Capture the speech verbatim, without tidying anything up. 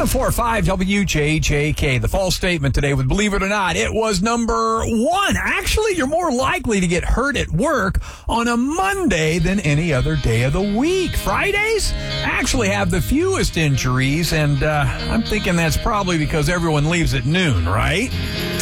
oh four point five W J J K. The false statement today with Believe It or Not, it was number one. Actually, you're more likely to get hurt at work on a Monday than any other day of the week. Fridays actually have the fewest injuries, and uh, I'm thinking that's probably because everyone leaves at noon, right?